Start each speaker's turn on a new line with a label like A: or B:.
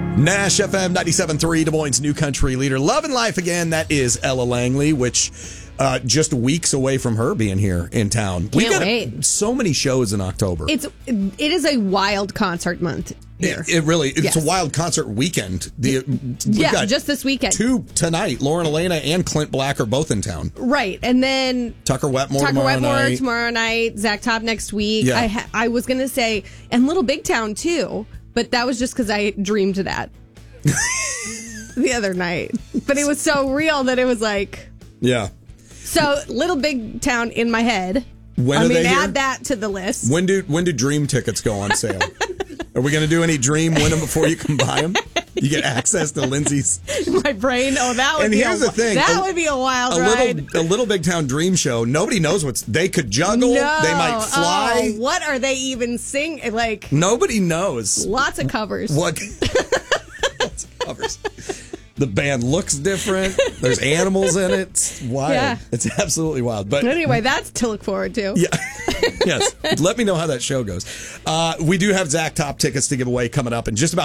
A: Nash FM 97.3, Des Moines' new country leader. Love and Life again. That is Ella Langley, which just weeks away from her being here in town.
B: Can't wait.
A: So many shows in October.
B: It is a wild concert month here.
A: It really, it's a wild concert weekend. We've got
B: just this weekend.
A: 2 tonight. Lauren Elena and Clint Black are both in town.
B: Right. And then
A: Tucker Wetmore tomorrow
B: night. Zach Top next week.
A: Yeah.
B: I was going to say, and Little Big Town too, but that was just because I dreamed that the other night. But it was so real that it was like...
A: Yeah.
B: So, Little Big Town in my head. Add that to the list.
A: When do Dream tickets go on sale? Are we going to do any Dream win them before you can buy them? You get access to Lindsay's.
B: My brain. Oh, that would would be a wild ride.
A: A Little Big Town Dream show. Nobody knows they could juggle.
B: No.
A: They might fly.
B: Oh, what are they even singing? Like,
A: nobody knows.
B: Lots of covers.
A: Lots of covers. The band looks different. There's animals in it. It's wild. Yeah. It's absolutely wild. But
B: anyway, that's to look forward to.
A: Yeah. Yes. Let me know how that show goes. We do have Zach Top tickets to give away coming up in just about